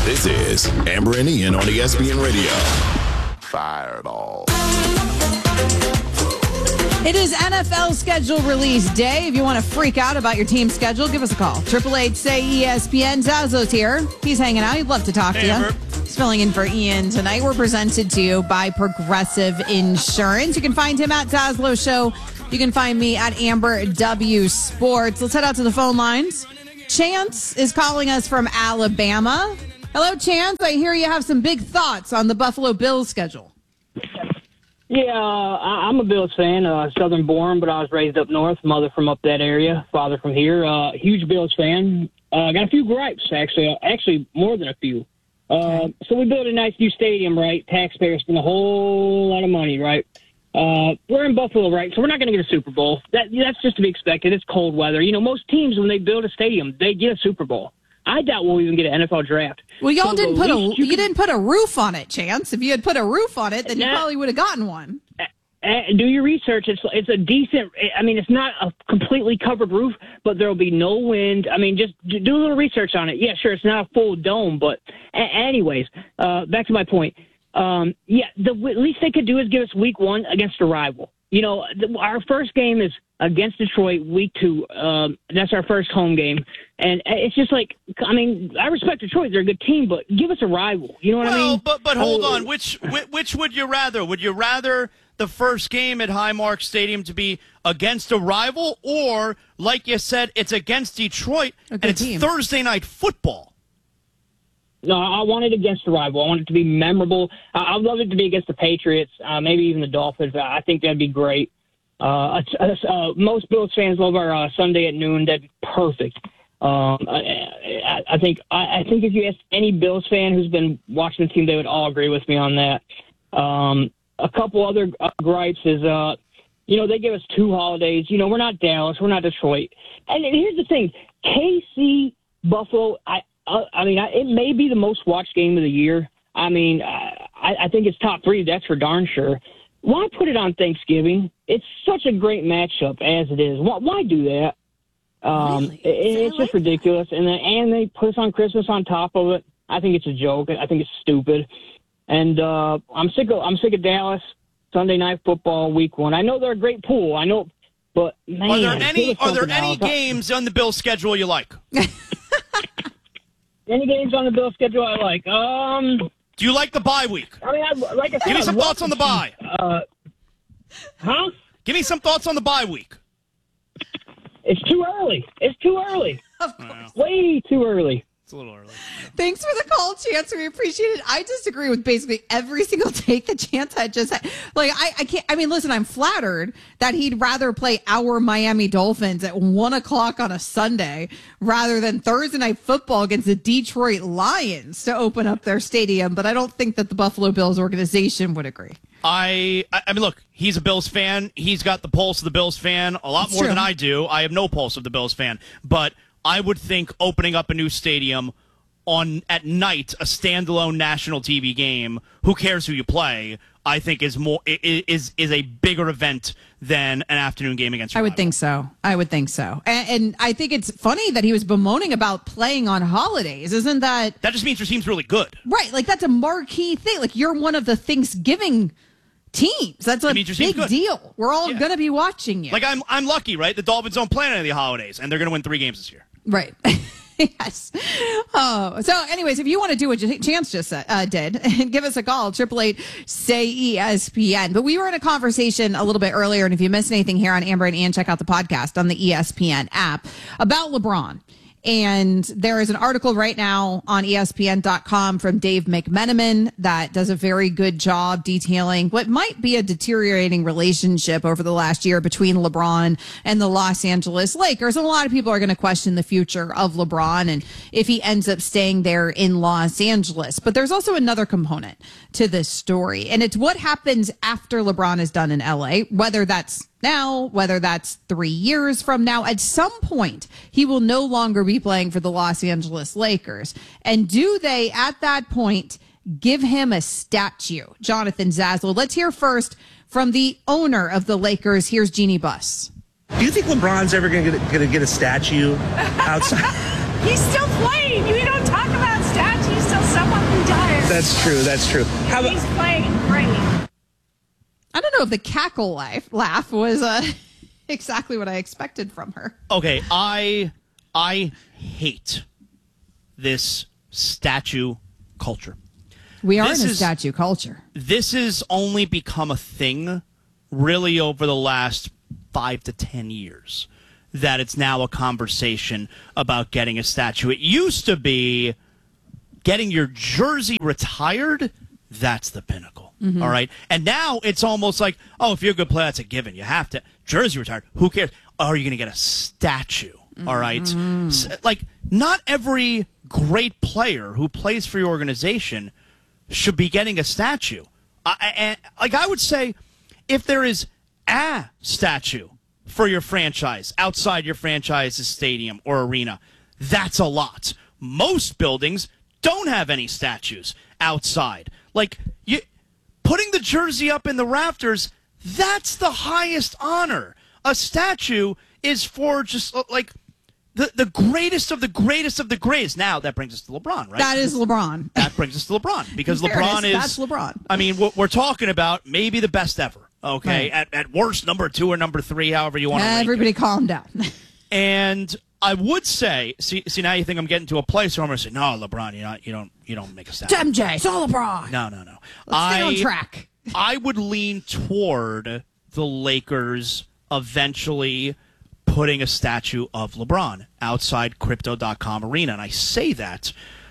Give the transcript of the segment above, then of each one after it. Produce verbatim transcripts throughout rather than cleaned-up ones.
This is Amber and Ian on E S P N Radio. Fireball. It is N F L schedule release day. If you want to freak out about your team's schedule, give us a call. triple eight say E S P N. Zazlo's here. He's hanging out. He'd love to talk hey, to you. Amber. He's filling in for Ian tonight. We're presented to you by Progressive Insurance. You can find him at Zazlo Show. You can find me at Amber W Sports. Let's head out to the phone lines. Chance is calling us from Alabama. Hello, Chance. I hear you have some big thoughts on the Buffalo Bills schedule. Yeah, I- I'm a Bills fan, uh, Southern born, but I was raised up north. Mother from up that area, father from here. Uh, huge Bills fan. Uh, got a few gripes, actually. Uh, actually, more than a few. Uh, so we built a nice new stadium, right? Taxpayers spend a whole lot of money, right? Uh, we're in Buffalo, right? So we're not going to get a Super Bowl. That That's just to be expected. It's cold weather. You know, most teams, when they build a stadium, they get a Super Bowl. I doubt we'll even get an N F L draft. Well, y'all so didn't put a you, you can, didn't put a roof on it, Chance. If you had put a roof on it, then nah, you probably would have gotten one. Uh, uh, do your research. It's it's a decent. I mean, it's not a completely covered roof, but there will be no wind. I mean, just do a little research on it. Yeah, sure, it's not a full dome, but a- anyways, uh, back to my point. Um, yeah, the at least they could do is give us week one against a rival. You know, the, our first game is against Detroit, week two. Um, that's our first home game. And it's just like, I mean, I respect Detroit. They're a good team, but give us a rival. You know what well, I mean? but but hold oh, on. Which, which which would you rather? Would you rather the first game at Highmark Stadium to be against a rival, or, like you said, it's against Detroit, and it's team. Thursday night football? No, I want it against a rival. I want it to be memorable. I would love it to be against the Patriots, uh, maybe even the Dolphins. I think that'd be great. Uh, uh, most Bills fans love our uh, Sunday at noon. That'd be perfect. Um, I, I think I, I think if you ask any Bills fan who's been watching the team, they would all agree with me on that. Um, a couple other uh, gripes is, uh, you know, they give us two holidays. You know, we're not Dallas, we're not Detroit. And here's the thing: K C, Buffalo. I uh, I mean, I, it may be the most watched game of the year. I mean, I, I think it's top three. That's for darn sure. Why put it on Thanksgiving? It's such a great matchup as it is. Why, why do that? Um, Really? it, it's like just ridiculous. And then, and they put us on Christmas on top of it. I think it's a joke. I think it's stupid. And uh, I'm sick of I'm sick of Dallas Sunday night football week one. I know they're a great pool. I know, but man, Are there any give us are there something any else. games on the Bills schedule you like? Any games on the Bill schedule I like? Um, Do you like the bye week? I mean, I, like I said, Give me I'd some love thoughts to on the see- bye. Uh, huh? Give me some thoughts on the bye week. It's too early. It's too early. Of course. Way too early. It's a little early. Thanks for the call, Chance. We appreciate it. I disagree with basically every single take that Chance had just had. Like, I, I can't, I mean, listen, I'm flattered that he'd rather play our Miami Dolphins at one o'clock on a Sunday rather than Thursday night football against the Detroit Lions to open up their stadium. But I don't think that the Buffalo Bills organization would agree. I I mean, look, he's a Bills fan. He's got the pulse of the Bills fan a lot That's more true. than I do. I have no pulse of the Bills fan. But I would think opening up a new stadium on at night, a standalone national T V game, who cares who you play, I think is more is is a bigger event than an afternoon game against your I would rival. think so. I would think so. And, and I think it's funny that he was bemoaning about playing on holidays. Isn't that That just means your team's really good. right? Like, that's a marquee thing. Like, you're one of the Thanksgiving teams. That's a It means your team's big good. deal. We're all Yeah. going to be watching you. Like, I'm I'm lucky, right? The Dolphins don't plan any of the holidays, and they're going to win three games this year. Right. Yes. Oh, so anyways, if you want to do what Chance just uh, did, give us a call, triple eight say E S P N. But we were in a conversation a little bit earlier, and if you missed anything here on Amber and Ian, check out the podcast on the E S P N app about LeBron. And there is an article right now on E S P N dot com from Dave McMenamin that does a very good job detailing what might be a deteriorating relationship over the last year between LeBron and the Los Angeles Lakers. And a lot of people are going to question the future of LeBron and if he ends up staying there in Los Angeles. But there's also another component to this story, and it's what happens after LeBron is done in L A, whether that's now, whether that's three years from now. At some point, he will no longer be playing for the Los Angeles Lakers. And do they, at that point, give him a statue? Jonathan Zaslow. Let's hear first from the owner of the Lakers. Here's Jeannie Buss. Do you think LeBron's ever going to get a statue outside? He's still playing. We don't talk about statues till someone That's true. That's true. How about, He's playing great. I don't know if the cackle laugh, laugh was uh, exactly what I expected from her. Okay, I I hate this statue culture. We are This in a is- statue culture. This has only become a thing really over the last five to ten years, that it's now a conversation about getting a statue. It used to be getting your jersey retired. That's the pinnacle. Mm-hmm. All right. And now it's almost like, oh, if you're a good player, that's a given. You have to. Jersey retired. Who cares? Are you going to get a statue? Mm-hmm. All right. S- like, not every great player who plays for your organization should be getting a statue. I, I, like, I would say, if there is a statue for your franchise outside your franchise's stadium or arena, that's a lot. Most buildings don't have any statues outside. Like, you putting the jersey up in the rafters, that's the highest honor. A statue is for just uh, like the the greatest of the greatest of the greatest. Now that brings us to LeBron, right? That is LeBron. That brings us to LeBron because In fairness, LeBron is that's LeBron. I mean, we're, we're talking about maybe the best ever. Okay, Right. at at worst, number two or number three, however you want to. Everybody calm down. And I would say, see, see, now you think I'm getting to a place where I'm going to say, no, LeBron, you not, you don't, you don't make a stat. M J, it's all LeBron. No, no, no. Let's stay I, on track. I would lean toward the Lakers eventually putting a statue of LeBron outside Crypto dot com arena. And I say that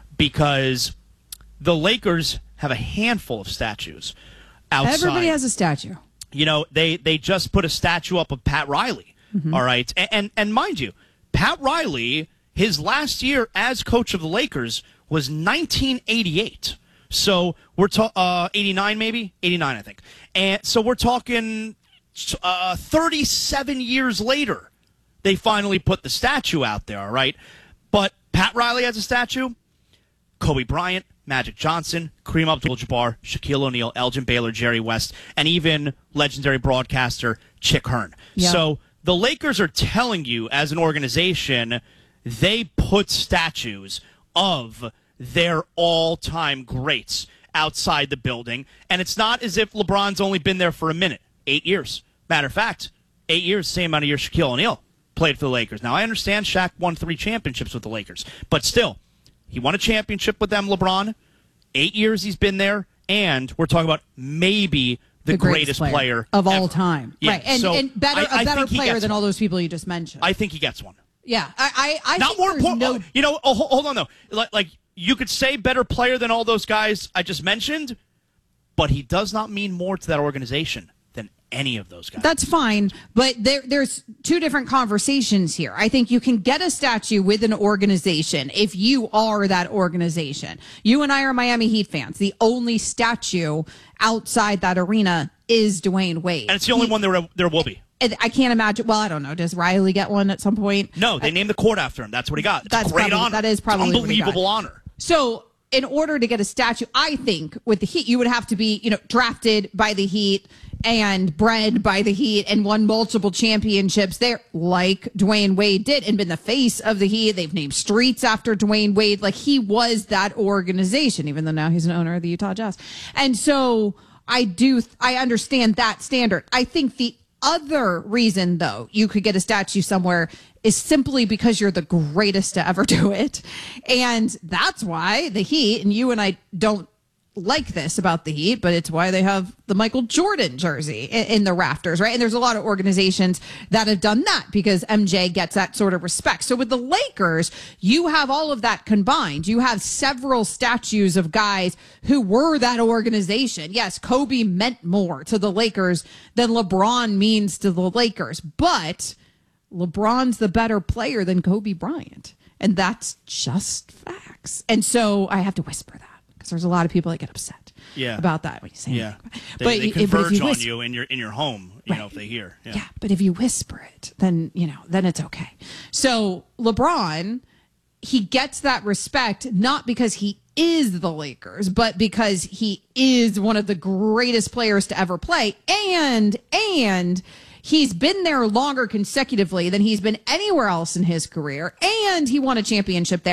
because the Lakers have a handful of statues outside. Everybody has a statue. You know, they, they just put a statue up of Pat Riley. Mm-hmm. All right. And, and and mind you, Pat Riley, his last year as coach of the Lakers was nineteen eighty-eight. So we're talking uh, eighty-nine, maybe eighty-nine, I think. And so we're talking uh, thirty-seven years later, they finally put the statue out there. All right. But Pat Riley has a statue. Kobe Bryant, Magic Johnson, Kareem Abdul-Jabbar, Shaquille O'Neal, Elgin Baylor, Jerry West, and even legendary broadcaster Chick Hearn. Yeah. So the Lakers are telling you, as an organization, they put statues of their all-time greats outside the building, and it's not as if LeBron's only been there for a minute. Eight years. Matter of fact, eight years, same amount of years Shaquille O'Neal played for the Lakers. Now, I understand Shaq won three championships with the Lakers, but still, he won a championship with them, LeBron. Eight years he's been there, and we're talking about maybe the, The greatest greatest player, of all ever. time. Yeah, Right. And, so and better, I- I a better think he player gets than one. all those people you just mentioned. I think he gets one. yeah. I, I, I Not think more there's important. no. You know, oh, ho- hold on, though. Like, like, you could say better player than all those guys I just mentioned, but he does not mean more to that organization than any of those guys. That's fine, but there, there's two different conversations here. I think you can get a statue with an organization if you are that organization. You and I are Miami Heat fans. The only statue outside that arena is Dwayne Wade. and it's the only He- one there, there will be. and I can't imagine. Well, I don't know. Does Riley get one at some point? No, they named the court after him. That's what he got. It's That's a great probably- honor. that is probably It's what he got. unbelievable honor. So, in order to get a statue, I think with the Heat, you would have to be, you know, drafted by the Heat and bred by the Heat and won multiple championships there, like Dwayne Wade did, and been the face of the Heat. They've named streets after Dwayne Wade. Like, he was that organization, even though now he's an owner of the Utah Jazz. And so, I do, I understand that standard. I think the other reason, though, you could get a statue somewhere is simply because you're the greatest to ever do it. And that's why the Heat, and you and I don't like this about the Heat, but it's why they have the Michael Jordan jersey in, in the rafters, right? And there's a lot of organizations that have done that because M J gets that sort of respect. So with the Lakers, you have all of that combined. You have several statues of guys who were that organization. Yes, Kobe meant more to the Lakers than LeBron means to the Lakers, but LeBron's the better player than Kobe Bryant. And that's just facts. And so I have to whisper that because there's a lot of people that get upset Yeah. about that when you say Yeah, that. they, But they y- but if converge you on whisper- you in your in your home. You know, Right. if they hear. Yeah. Yeah, but if you whisper it, then, you know, then it's okay. So LeBron, he gets that respect not because he is the Lakers, but because he is one of the greatest players to ever play. And, and he's been there longer consecutively than he's been anywhere else in his career. And he won a championship there.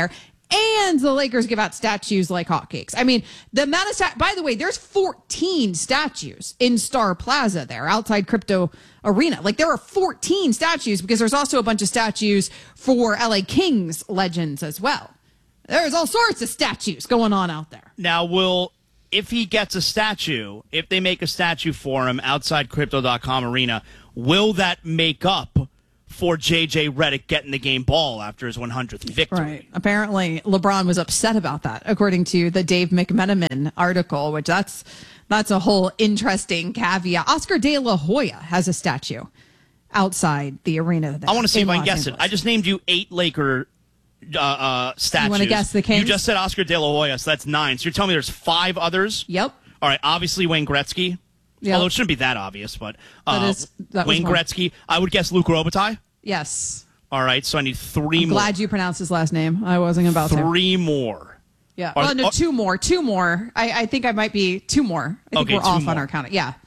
And the Lakers give out statues like hotcakes. I mean, the amount of stat. By the way, there's fourteen statues in Star Plaza there outside Crypto Arena. Like there are fourteen statues because there's also a bunch of statues for L A Kings legends as well. There's all sorts of statues going on out there. Now, will if he gets a statue, if they make a statue for him outside Crypto dot com Arena, will that make up for J J Redick getting the game ball after his one hundredth victory? Right. Apparently, LeBron was upset about that, according to the Dave McMenamin article, which that's that's a whole interesting caveat. Oscar De La Hoya has a statue outside the arena there. I want to see if I can Los guess Angeles. it. I just named you eight Laker uh, uh, statues. You want to guess the Kings? You just said Oscar De La Hoya, so that's nine. So you're telling me there's five others? Yep. All right, obviously Wayne Gretzky. Yep. Although it shouldn't be that obvious, but uh, That is- that was Wayne one. Gretzky. I would guess Luc Robitaille. Yes. All right, so I need three I'm more. glad you pronounced his last name. I wasn't about to. Three more. Yeah. Are- Well, no, are- two more. Two more. I, I think I might be two more. I think Okay, we're two off more. on our count. Yeah.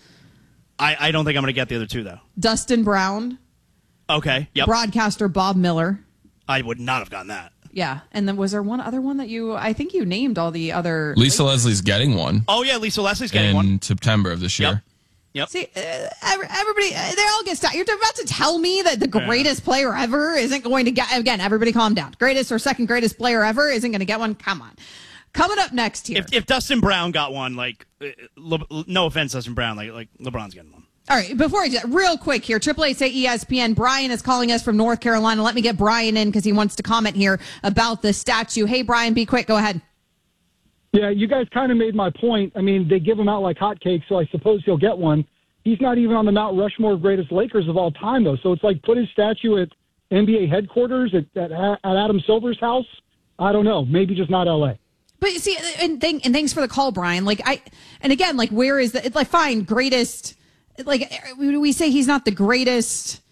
I, I don't think I'm going to get the other two, though. Dustin Brown, Okay, yep. broadcaster Bob Miller. I would not have gotten that. Yeah. And then was there one other one that you, I think you named all the other. Lisa Leslie's getting one Oh, yeah, Lisa Leslie's getting in one. September of this year. Yep. Yep. See, uh, every- everybody, uh, they all get stopped. You're about to tell me that the greatest player ever isn't going to get, again, everybody calm down. Greatest or second greatest player ever isn't going to get one? Come on. Coming up next here. If, if Dustin Brown got one, like, uh, Le, no offense, Dustin Brown, like, like LeBron's getting one. All right, before I do that, real quick here, Triple Eight say E S P N. Brian is calling us from North Carolina. Let me get Brian in because he wants to comment here about the statue. Hey, Brian, be quick. Go ahead. Yeah, you guys kind of made my point. I mean, they give him out like hotcakes, so I suppose he'll get one. He's not even on the Mount Rushmore of greatest Lakers of all time, though. So it's like put his statue at N B A headquarters at, at, at Adam Silver's house. I don't know. Maybe just not L A. But you see, and, thank, and thanks for the call, Brian. Like I, and again, like where is the? It's like fine, greatest. Like we say, he's not the greatest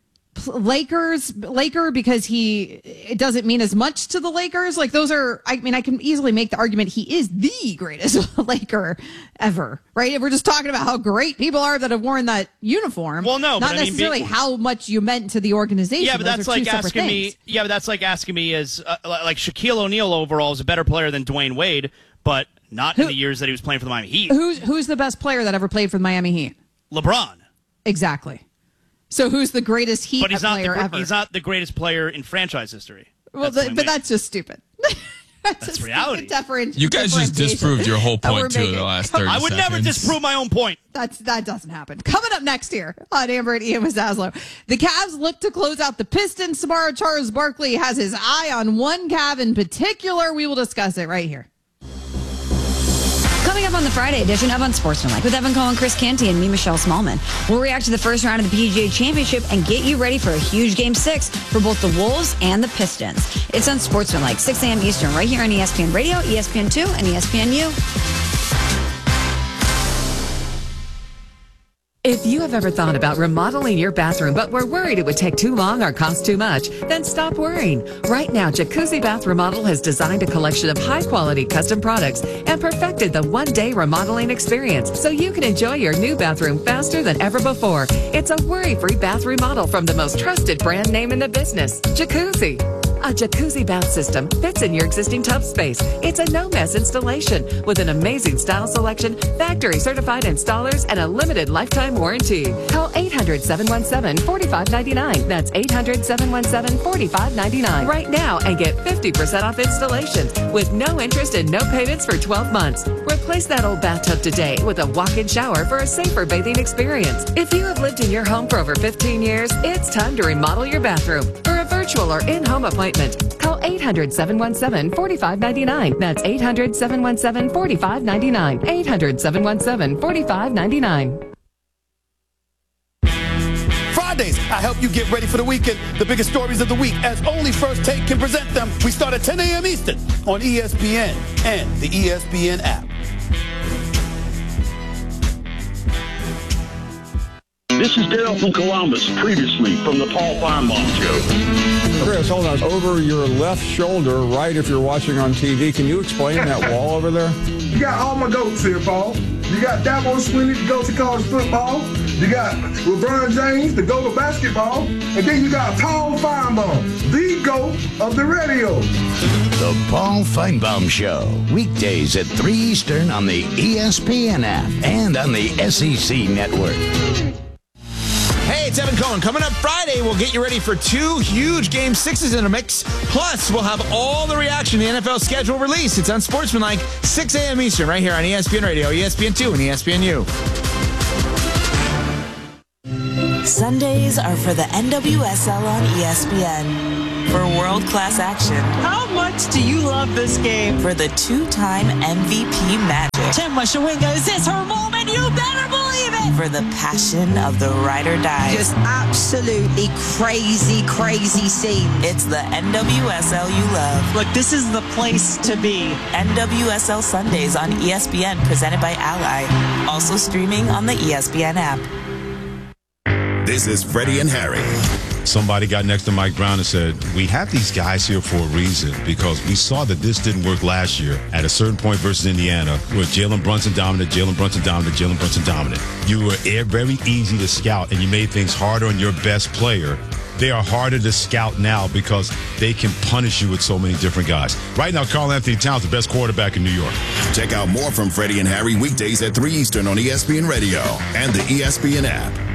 Lakers Laker because he it doesn't mean as much to the Lakers. Like those are. I mean, I can easily make the argument he is the greatest Laker ever. Right? If we're just talking about how great people are that have worn that uniform. Well, no, not but I mean, necessarily be- how much you meant to the organization. Yeah, but Those that's are two like separate asking me. things. Yeah, but that's like asking me is uh, like Shaquille O'Neal overall is a better player than Dwayne Wade, but not Who- in the years that he was playing for the Miami Heat. Who's who's the best player that ever played for the Miami Heat? LeBron. Exactly. So who's the greatest Heat But he's not, the, player gr- ever? he's not the greatest player in franchise history. well, That's the, Dwayne but Wade. that's just stupid. that's That's a reality. stupid different- You guys just differentiation disproved your whole that we're point, too, in making. the last thirty I would never seconds. disprove my own point. That's that doesn't happen. Coming up next here on Amber and Ian with Zaslow. The Cavs look to close out the Pistons tomorrow. Charles Barkley has his eye on one Cav in particular. We will discuss it right here. Coming up on the Friday edition of Unsportsmanlike with Evan Cohen, Chris Canty, and me, Michelle Smallman. We'll react to the first round of the P G A Championship and get you ready for a huge Game six for both the Wolves and the Pistons. It's Unsportsmanlike, six a.m. Eastern, right here on E S P N Radio, E S P N two, and E S P N U. If you have ever thought about remodeling your bathroom but were worried it would take too long or cost too much, then stop worrying. Right now, Jacuzzi Bath Remodel has designed a collection of high-quality custom products and perfected the one-day remodeling experience so you can enjoy your new bathroom faster than ever before. It's a worry-free bath remodel from the most trusted brand name in the business, Jacuzzi. A jacuzzi bath system fits in your existing tub space. It's a no-mess installation with an amazing style selection, factory-certified installers, and a limited lifetime warranty. Call eight hundred, seven one seven, four five nine nine. That's eight hundred, seven one seven, four five nine nine right now and get fifty percent off installation with no interest and no payments for twelve months. Replace that old bathtub today with a walk-in shower for a safer bathing experience. If you have lived in your home for over fifteen years, it's time to remodel your bathroom. For a virtual or in-home appointment, call eight hundred, seven one seven, four five nine nine. That's eight hundred, seven one seven, four five nine nine. eight hundred, seven one seven, four five nine nine. Fridays, I help you get ready for the weekend. The biggest stories of the week, as only First Take can present them. We start at ten a.m. Eastern on E S P N and the E S P N app. This is Dale from Columbus, previously from the Paul Feinbaum Show. Chris, hold on. Over your left shoulder, right if you're watching on T V, can you explain that wall over there? You got all my goats here, Paul. You got Dabo Swinney to go to college football. You got LeBron James to go to basketball. And then you got Paul Feinbaum, the GOAT of the radio. The Paul Feinbaum Show, weekdays at three Eastern on the E S P N app and on the S E C Network. Hey, it's Evan Cohen. Coming up Friday, we'll get you ready for two huge Game sixes in a mix. Plus, we'll have all the reaction to the N F L schedule release. It's Unsportsmanlike, six a.m. Eastern, right here on E S P N Radio, E S P N two, and E S P N U. Sundays are for the N W S L on E S P N. For world-class action. How much do you love this game? For the two-time M V P magic. Tim Washawinga, is this her moment? You better believe it! For the passion of the ride or die. Just absolutely crazy, crazy scene. It's the N W S L you love. Look, this is the place to be. N W S L Sundays on E S P N, presented by Ally. Also streaming on the E S P N app. This is Freddie and Harry. Somebody got next to Mike Brown and said, we have these guys here for a reason because we saw that this didn't work last year at a certain point versus Indiana where Jalen Brunson dominant, Jalen Brunson dominant, Jalen Brunson dominant. You were very easy to scout and you made things harder on your best player. They are harder to scout now because they can punish you with so many different guys. Right now, Karl Anthony Towns, the best quarterback in New York. Check out more from Freddie and Harry weekdays at three Eastern on E S P N Radio and the E S P N app.